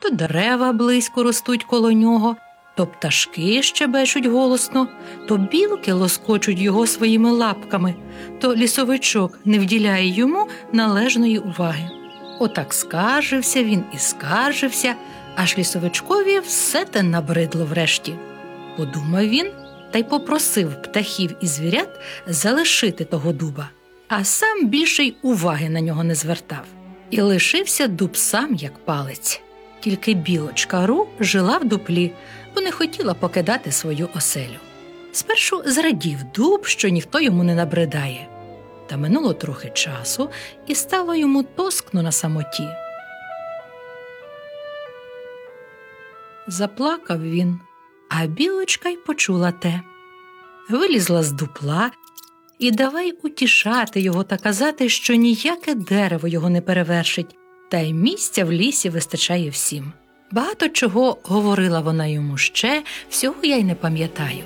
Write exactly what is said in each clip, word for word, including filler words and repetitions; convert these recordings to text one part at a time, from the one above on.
то дерева близько ростуть коло нього, то пташки щебечуть голосно, то білки лоскочуть його своїми лапками, то лісовичок не вділяє йому належної уваги. Отак скаржився він і скаржився, аж лісовичкові все те набридло врешті. Подумав він та й попросив птахів і звірят залишити того дуба, а сам більше й уваги на нього не звертав. І лишився дуб сам, як палець. Тільки білочка Ру жила в дуплі, бо не хотіла покидати свою оселю. Спершу зрадів дуб, що ніхто йому не набридає. Та минуло трохи часу, і стало йому тоскно на самоті. Заплакав він, а білочка й почула те. Вилізла з дупла і давай утішати його та казати, що ніяке дерево його не перевершить, та й місця в лісі вистачає всім. Багато чого говорила вона йому ще, всього я й не пам'ятаю.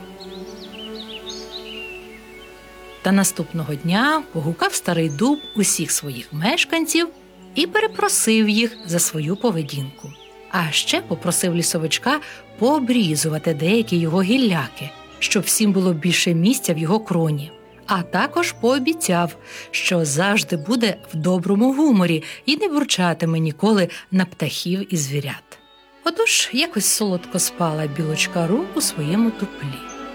Та наступного дня погукав старий дуб усіх своїх мешканців і перепросив їх за свою поведінку. А ще попросив лісовичка пообрізувати деякі його гілляки, щоб всім було більше місця в його кроні. А також пообіцяв, що завжди буде в доброму гуморі і не бурчатиме ніколи на птахів і звірят. Отож, якось солодко спала білочка Ру у своєму дуплі.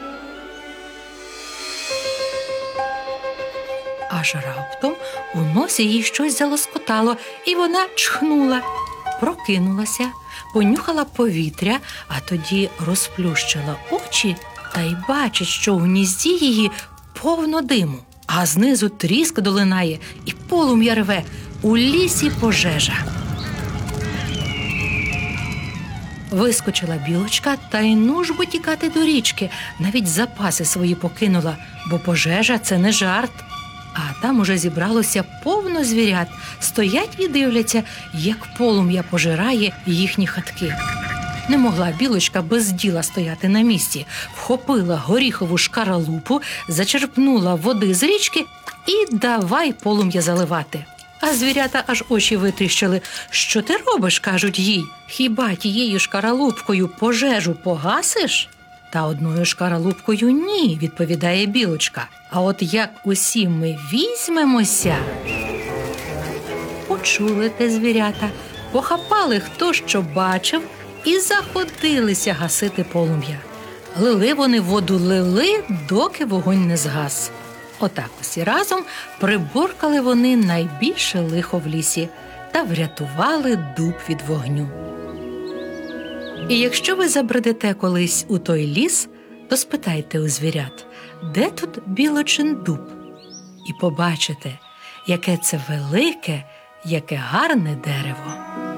Аж раптом у носі їй щось залоскотало, і вона чхнула. Прокинулася, понюхала повітря, а тоді розплющила очі та й бачить, що в гнізді її повно диму, а знизу тріск долинає і полум'я рве. У лісі пожежа. Вискочила білочка та й нужбо тікати до річки, навіть запаси свої покинула, бо пожежа – це не жарт. А там уже зібралося повно звірят, стоять і дивляться, як полум'я пожирає їхні хатки. Не могла білочка без діла стояти на місці, вхопила горіхову шкаралупу, зачерпнула води з річки і давай полум'я заливати. А звірята аж очі витріщили. «Що ти робиш?» – кажуть їй. «Хіба тією шкаралупкою пожежу погасиш?» «Та одною шкаралупкою ні», – відповідає білочка. «А от як усі ми візьмемося...» Почули те звірята, похапали хто що бачив і заходилися гасити полум'я. Лили вони воду, лили, доки вогонь не згас. Отак усі разом приборкали вони найбільше лихо в лісі та врятували дуб від вогню. І якщо ви забредете колись у той ліс, то спитайте у звірят, де тут білочин дуб? І побачите, яке це велике, яке гарне дерево.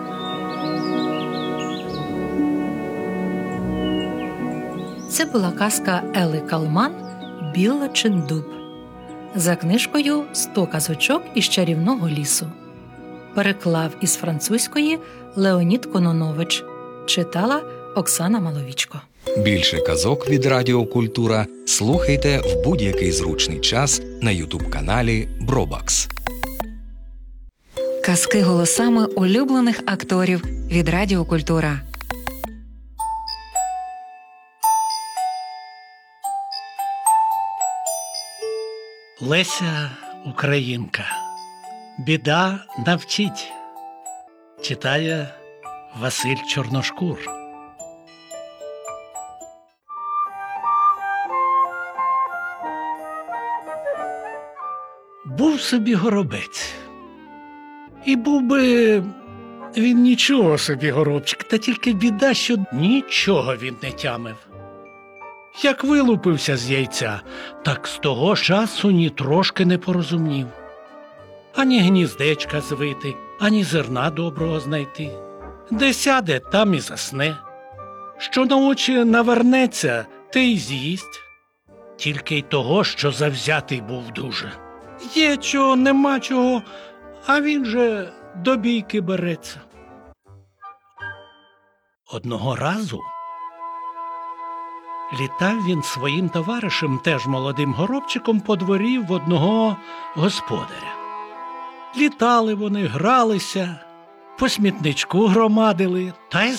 Це була казка Ели Калман «Білочин дуб» за книжкою «Сто казочок із чарівного лісу». Переклав із французької Леонід Кононович. Читала Оксана Маловічко. Більше казок від Радіо Культура слухайте в будь-який зручний час на ютуб-каналі Бробакс. Казки голосами улюблених акторів від Радіо Культура. Леся Українка. Біда навчить. Читає Василь Чорношкур. Був собі горобець. І був би він нічого собі горобчик, та тільки біда, що нічого він не тямив. Як вилупився з яйця, так з того часу ні трошки не порозумнів. Ані гніздечка звити, ані зерна доброго знайти. Де сяде, там і засне. Що на очі навернеться, те й з'їсть. Тільки й того, що завзятий був дуже. Є чого, нема чого, а він же до бійки береться. Одного разу літав він своїм товаришем, теж молодим горобчиком, по дворі в одного господаря. Літали вони, гралися, по смітничку громадили, та й